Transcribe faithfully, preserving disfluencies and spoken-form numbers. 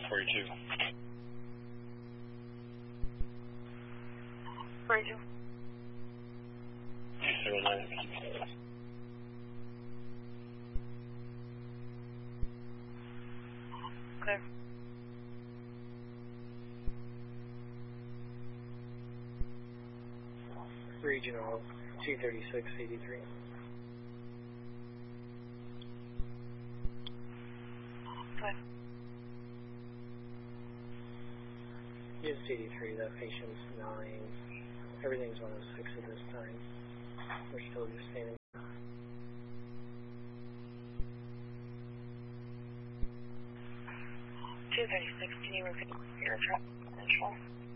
forty-two. forty-two. zero nine. Clear. Regional two thirty-six eighty-three. Clear. It's eighty-three, that patient's nine. Everything's one oh six at this time. We're still just standing. two thirty-six, can you repeat your trap initial?